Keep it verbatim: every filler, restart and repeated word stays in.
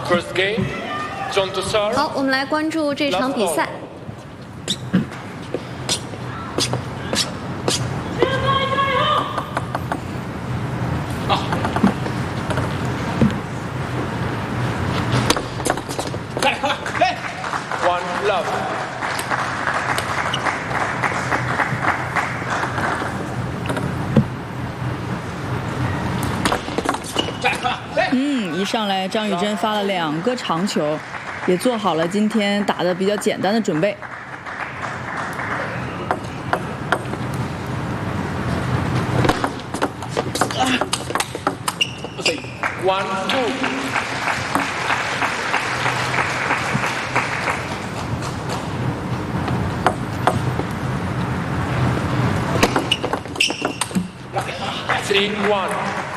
First game, John to serve. 好，我们来关注这场比赛。 One love. 嗯，一上来张雨铮发了两个长球，也做好了今天打的比较简单的准备。 One, two. Three, one.